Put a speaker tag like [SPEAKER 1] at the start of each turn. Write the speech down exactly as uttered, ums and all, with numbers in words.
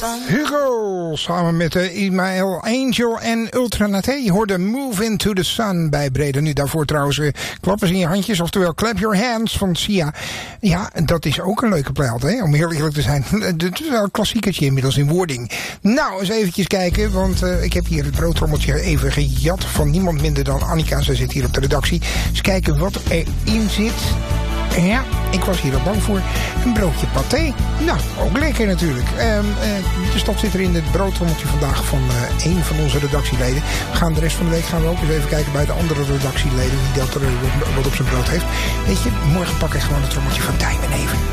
[SPEAKER 1] Hugo, samen met uh, Ismael Angel en Ultranate. Je hoorde Move Into the Sun bij Breda. Nu daarvoor trouwens uh, klappen ze in je handjes. Oftewel Clap Your Hands van Sia. Ja, dat is ook een leuke plaat, hè? Om heel eerlijk te zijn. Het is wel een klassiekertje inmiddels in wording. Nou, eens eventjes kijken. Want uh, ik heb hier het broodtrommeltje even gejat van niemand minder dan Annika. Zij zit hier op de redactie. Eens kijken wat erin zit. Ja, ik was hier al bang voor. Een broodje paté. Nou, ook lekker natuurlijk. Uh, uh, dus dat zit er in het broodtrommeltje vandaag van uh, één van onze redactieleden. We gaan de rest van de week gaan we ook eens even kijken bij de andere redactieleden. Wie dat er uh, wat op zijn brood heeft. Weet je, morgen pak ik gewoon het trommeltje van Tijmen even.